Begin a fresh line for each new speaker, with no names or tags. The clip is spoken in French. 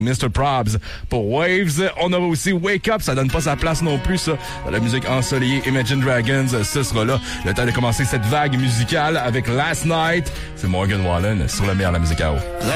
Mr. Probs pour Waves. On aura aussi Wake Up, ça donne pas sa place non plus, ça, dans la musique ensoleillée. Imagine Dragons, ce sera là. Le temps de commencer cette vague musicale avec Last Night. C'est Morgan Wallen sur le meilleur de la musique à eau.